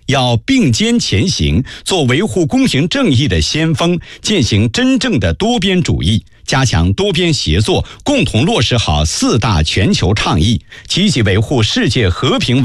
要并肩前行，做维护公平正义的先锋，践行真正的多边主义，加强多边协作，共同落实好4大全球倡议，积极维护世界和平